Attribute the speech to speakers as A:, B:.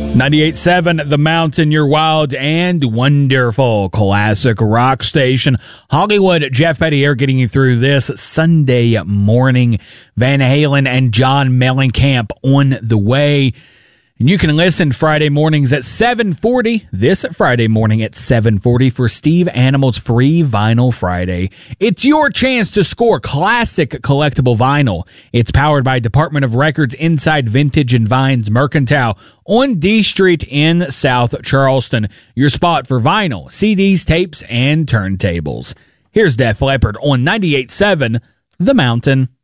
A: 98.7 The Mountain, your wild and wonderful classic rock station. Hollywood, Jeff Petty here getting you through this Sunday morning. Van Halen and John Mellencamp on the way. And you can listen Friday mornings at 7:40, this Friday morning at 7:40 for Steve Animal's Free Vinyl Friday. It's your chance to score classic collectible vinyl. It's powered by Department of Records inside Vintage and Vines Mercantile on D Street in South Charleston. Your spot for vinyl, CDs, tapes, and turntables. Here's Def Leppard on 98.7 The Mountain.